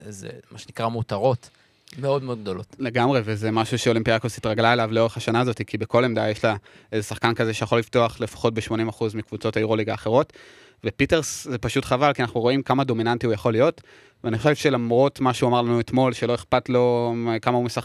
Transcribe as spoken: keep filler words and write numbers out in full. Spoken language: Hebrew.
זה מה שנקרא מותרות, מאוד מאוד גדולות. לגמרי, וזה משהו שאולימפיאקוס התרגלה אליו לאורך השנה הזאת, כי בכל עמדה יש לה איזה שחקן כזה שיכול לפתוח לפחות ב-שמונים אחוז מקבוצות היורוליגה האחרות, ופיטרס זה פשוט חבל, כי אנחנו רואים כמה דומיננטי הוא יכול להיות, ואני חושב שלמרות מה שהוא אמר לנו אתמול, שלא אכפת לו כמה הוא משחק,